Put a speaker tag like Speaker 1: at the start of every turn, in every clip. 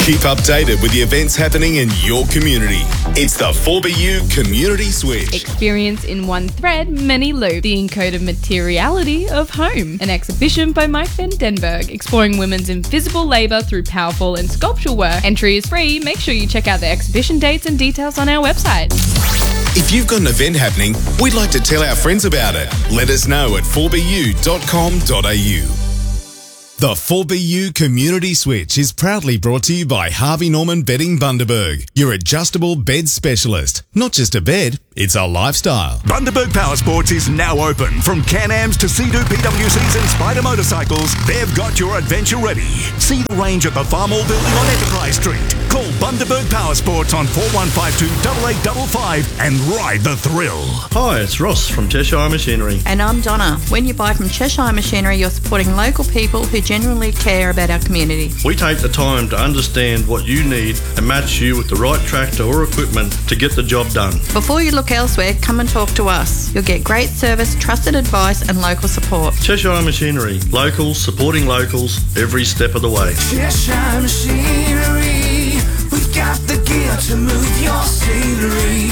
Speaker 1: Keep updated with the events happening in your community. It's the 4BU Community Switch.
Speaker 2: Experience in one thread, many loops. The Encoded Materiality of Home. An exhibition by Mike van Denberg, exploring women's invisible labour through powerful and sculptural work. Entry is free. Make sure you check out the exhibition dates and details on our website.
Speaker 1: If you've got an event happening, we'd like to tell our friends about it. Let us know at 4bu.com.au. The 4BU Community Switch is proudly brought to you by Harvey Norman Bedding Bundaberg, your adjustable bed specialist. Not just a bed, it's a lifestyle.
Speaker 3: Bundaberg Power Sports is now open. From Can-Ams to Sea-Doo PWCs and Spider motorcycles, they've got your adventure ready. See the range at the Farmall Building on Enterprise Street. Call Bundaberg Power Sports on 4152-8855 and ride the thrill.
Speaker 4: Hi, it's Ross from Cheshire Machinery.
Speaker 5: And I'm Donna. When you buy from Cheshire Machinery, you're supporting local people who genuinely care about our community.
Speaker 4: We take the time to understand what you need and match you with the right tractor or equipment to get the job done.
Speaker 5: Before you look elsewhere, come and talk to us. You'll get great service, trusted advice and local support.
Speaker 4: Cheshire Machinery. Locals supporting locals every step of the way.
Speaker 6: Cheshire Machinery. We've got the gear to move your scenery.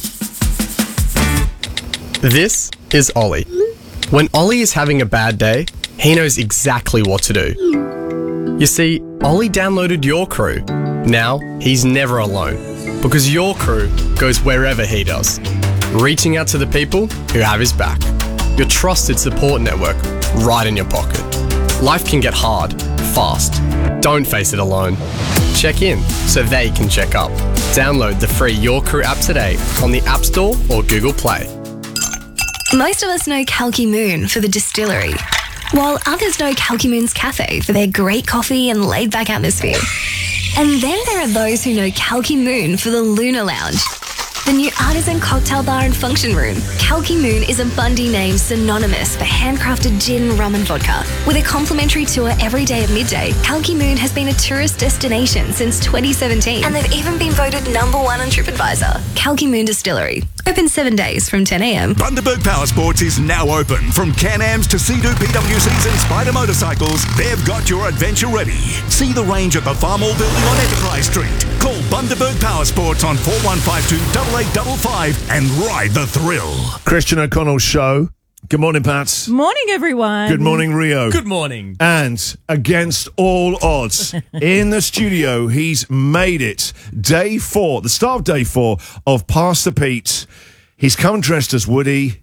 Speaker 7: This is Ollie. When Ollie is having a bad day, he knows exactly what to do. You see, Ollie downloaded Your Crew. Now, he's never alone, because Your Crew goes wherever he does, reaching out to the people who have his back. Your trusted support network right in your pocket. Life can get hard, fast. Don't face it alone. Check in so they can check up. Download the free Your Crew app today on the App Store or Google Play.
Speaker 8: Most of us know Kalki Moon for the distillery, while others know Kalki Moon's Cafe for their great coffee and laid-back atmosphere. And then there are those who know Kalki Moon for the Lunar Lounge, the new artisan cocktail bar and function room. Kalki Moon is a Bundy name synonymous for handcrafted gin, rum and vodka. With a complimentary tour every day at midday, Kalki Moon has been a tourist destination since 2017. And they've even been voted #1 on TripAdvisor. Kalki Moon Distillery. Open 7 days from 10 a.m.
Speaker 3: Bundaberg Power Sports is now open. From Can-Ams to Sea-Doo PWCs and Spider motorcycles, they've got your adventure ready. See the range at the Farmall Building on Enterprise Street. Call Bundaberg Power Sports on 4152-8855 and ride the thrill.
Speaker 9: Christian O'Connell's show. Good morning, Pat.
Speaker 10: Morning, everyone.
Speaker 9: Good morning, Rio.
Speaker 11: Good morning.
Speaker 9: And against all odds, in the studio, he's made it. Day 4, the start of day 4 of Pastor Pete. He's come dressed as Woody.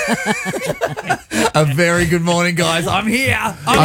Speaker 11: A very good morning, guys. I'm here.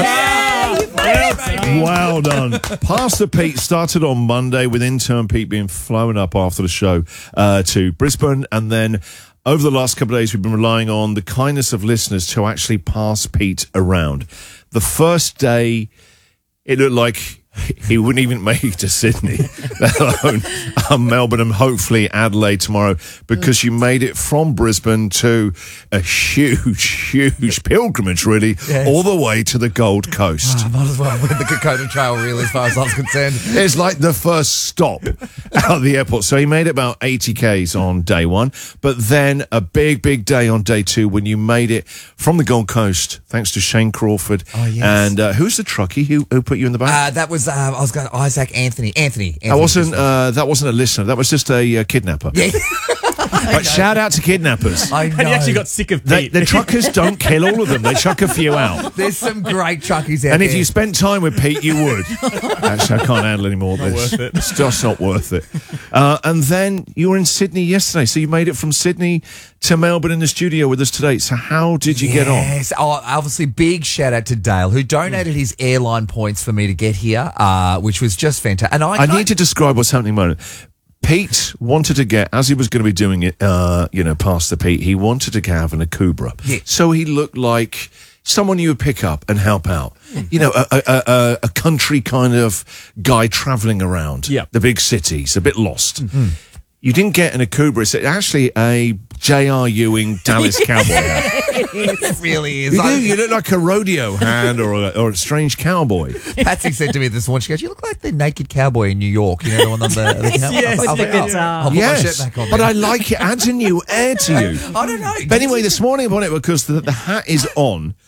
Speaker 9: Well done. Pastor Pete started on Monday with intern Pete being flown up after the show to Brisbane, and then over the last couple of days, we've been relying on the kindness of listeners to actually pass Pete around. The first day, it looked like he wouldn't even make it to Sydney, let alone Melbourne and hopefully Adelaide tomorrow, because you made it from Brisbane to a huge pilgrimage, really, all the way to the Gold Coast.
Speaker 11: Might as well win the Kokoda Trail, really, as far as I was concerned.
Speaker 9: It's like the first stop out of the airport. So he made it about 80 Ks on day 1, but then a big day on day 2 when you made it from the Gold Coast, thanks to Shane Crawford.
Speaker 11: Oh, yes.
Speaker 9: And who's the truckie who put you in the back?
Speaker 11: That was, I was going, Isaac Anthony.
Speaker 9: That wasn't a listener. That was just a kidnapper.
Speaker 11: Yeah.
Speaker 9: But shout out to kidnappers.
Speaker 11: I know.
Speaker 10: And he actually got sick of Pete.
Speaker 9: The truckers don't kill all of them. They chuck a few out.
Speaker 11: There's some great truckies out
Speaker 9: And
Speaker 11: there.
Speaker 9: if you spent time with Pete, you would. Actually, I can't handle any more of this.
Speaker 10: Worth it.
Speaker 9: It's just not worth it. And then you were in Sydney yesterday, so you made it from Sydney to Melbourne in the studio with us today. So how did you get on?
Speaker 11: Yes, obviously big shout out to Dale, who donated his airline points for me to get here, which was just fantastic. And
Speaker 9: I need to describe what's happening at the moment. Pete wanted to get, as he was going to be doing it, past the Pete, he wanted to have an Akubra.
Speaker 11: Yeah.
Speaker 9: So he looked like someone you would pick up and help out. You know, a country kind of guy travelling around the big cities, a bit lost. Mm-hmm. You didn't get an Akubra. It's actually a J.R. Ewing Dallas cowboy hat.
Speaker 11: It really is.
Speaker 9: You do. You look like a rodeo hand or a strange cowboy.
Speaker 11: Patsy said to me this morning, she goes, "You look like the naked cowboy in New York." You know, the one on the
Speaker 10: Yes,
Speaker 11: I'll
Speaker 10: the guitar.
Speaker 11: put my shirt back on.
Speaker 9: But I like it. Adds a new air to you.
Speaker 11: I don't know.
Speaker 9: But anyway, this morning I bought it because the hat is on.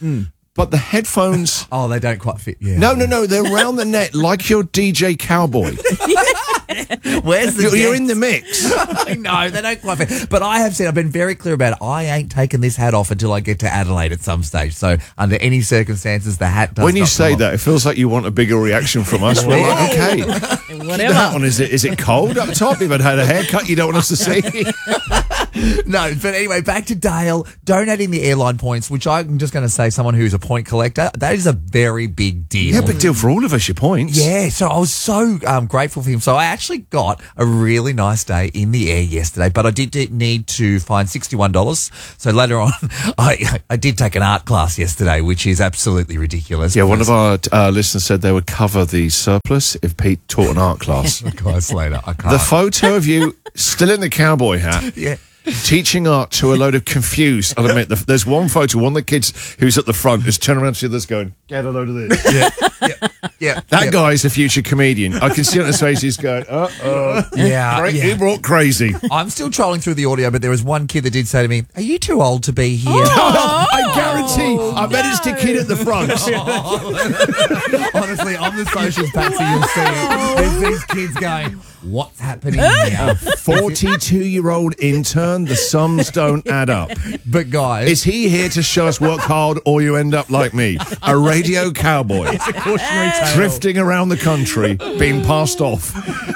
Speaker 9: but the headphones.
Speaker 11: Oh, they don't quite fit. Yeah.
Speaker 9: No. They're around the neck like you're DJ Cowboy.
Speaker 11: Where's the
Speaker 9: You're in the mix.
Speaker 11: No, they don't quite fit. But I have said, I've been very clear about it. I ain't taking this hat off until I get to Adelaide at some stage. So under any circumstances, the hat does
Speaker 9: When you
Speaker 11: not
Speaker 9: say
Speaker 11: come
Speaker 9: that, it feels like you want a bigger reaction from us. We're like, okay.
Speaker 10: Whatever.
Speaker 9: That one, is it cold up top? You've had a haircut you don't want us to see?
Speaker 11: No, but anyway, back to Dale donating the airline points, which I'm just going to say, someone who's a point collector, that is a very big deal.
Speaker 9: Yeah, big deal for all of us, your points.
Speaker 11: Yeah, so I was so grateful for him. So I actually got a really nice day in the air yesterday, but I did need to find $61. So later on, I did take an art class yesterday, which is absolutely ridiculous.
Speaker 9: Yeah, one of our listeners said they would cover the surplus if Pete taught an art class.
Speaker 11: Class later, I can't.
Speaker 9: The photo of you still in the cowboy hat.
Speaker 11: Yeah.
Speaker 9: Teaching art to a load of confused. I'll admit, there's one photo, one of the kids who's at the front is turning around to the others going, get a load of this.
Speaker 11: Yeah.
Speaker 9: That guy's a future comedian. I can see on his face he's going,
Speaker 11: Yeah.
Speaker 9: He brought crazy.
Speaker 11: I'm still trolling through the audio, but there was one kid that did say to me, "Are you too old to be here?"
Speaker 9: I guarantee. I bet it's the kid at the front.
Speaker 11: Honestly, on the socials, Patsy, you'll see it. There's these kids going, "What's happening here?"
Speaker 9: 42-year-old intern, the sums don't add up.
Speaker 11: But guys,
Speaker 9: Is he here to show us work hard or you end up like me? A radio cowboy.
Speaker 10: It's a cautionary tale.
Speaker 9: Drifting around the country, being passed off.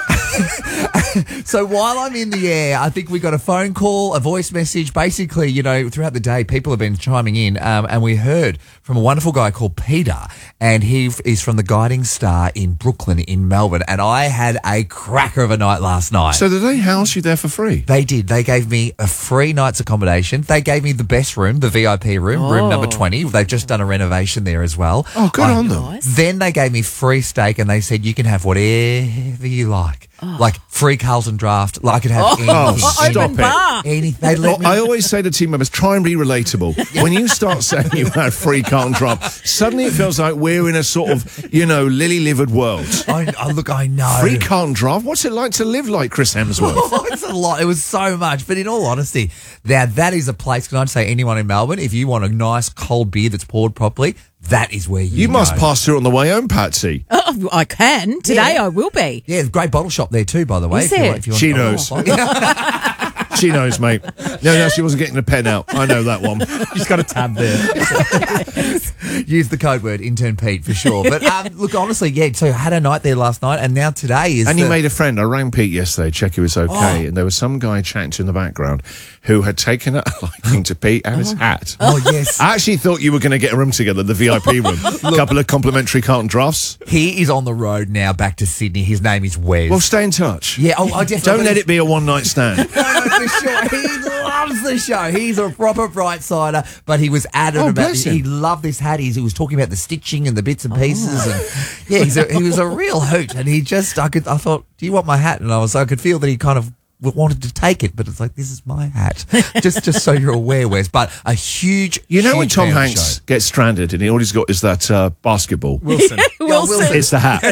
Speaker 11: so while I'm in the air, I think we got a phone call, a voice message. Basically, throughout the day, people have been chiming in, and we heard from a wonderful guy called Peter, and he is from the Guiding Star in Brooklyn, in Melbourne. And I had a cracker of a night last night.
Speaker 9: So did they house you there for free?
Speaker 11: They did. They gave me a free night's accommodation. They gave me the best room, the VIP room, room number 20. They've just done a renovation there as well.
Speaker 9: Oh, good on them.
Speaker 11: Then they gave me free steak, and they said you can have whatever you like. Like free Carlton draft. Like I could have anything.
Speaker 9: Stop it.
Speaker 10: bar.
Speaker 11: Anything. They let me.
Speaker 9: I always say to team members, try and be relatable. When you start saying you had free Carlton draft, suddenly it feels like we're in a sort of, lily-livered world.
Speaker 11: I know.
Speaker 9: Free Carlton draft? What's it like to live like Chris Hemsworth?
Speaker 11: It's a lot. It was so much. But in all honesty, now that is a place, can I say anyone in Melbourne, if you want a nice cold beer that's poured properly, that is where you
Speaker 9: must
Speaker 11: go.
Speaker 9: pass through on the way home, Patsy.
Speaker 10: Oh, I can. Today I will be.
Speaker 11: Yeah, great bottle shop there too, by the way.
Speaker 10: Is it?
Speaker 11: If you want
Speaker 9: She
Speaker 11: to
Speaker 9: knows. She knows, mate. No, she wasn't getting the pen out. I know that one.
Speaker 10: She's got a tab there.
Speaker 11: Use the code word intern Pete for sure. But look, honestly, yeah. So I had a night there last night, and now today is.
Speaker 9: And you made a friend. I rang Pete yesterday, check he was okay, and there was some guy chatting to in the background who had taken a liking to Pete and his hat.
Speaker 11: Oh yes.
Speaker 9: I actually thought you were going to get a room together, the VIP room. A couple of complimentary Carlton drafts.
Speaker 11: He is on the road now back to Sydney. His name is Wes.
Speaker 9: Well, stay in touch.
Speaker 11: Yeah. Oh, I definitely.
Speaker 9: Don't let it be a one-night stand.
Speaker 11: No, for sure. He loves the show. He's a proper bright sider, but he was adamant about
Speaker 9: bless
Speaker 11: it. He
Speaker 9: him.
Speaker 11: loved this hat. He was talking about the stitching and the bits and pieces, and yeah, he was a real hoot. And he just, I thought, do you want my hat? And I could feel that he kind of wanted to take it, but it's like, this is my hat. just so you're aware, Wes. But a huge,
Speaker 9: When Tom
Speaker 11: fan of the
Speaker 9: Hanks
Speaker 11: show.
Speaker 9: gets stranded and all he's got is that basketball.
Speaker 10: Wilson.
Speaker 9: It's the hat.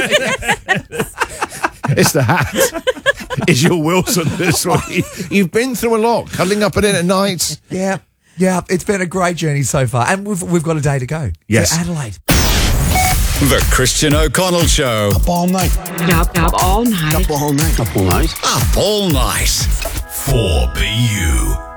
Speaker 9: It's the hat. It's your Wilson this week. You've been through a lot, cuddling up in it at night.
Speaker 11: Yeah, it's been a great journey so far, and we've got a day to go.
Speaker 9: Yes.
Speaker 11: To Adelaide.
Speaker 12: The Christian O'Connell Show.
Speaker 13: Up all night.
Speaker 14: Up all night.
Speaker 13: Up all night. Up all night.
Speaker 12: Up all night.
Speaker 1: 4BU.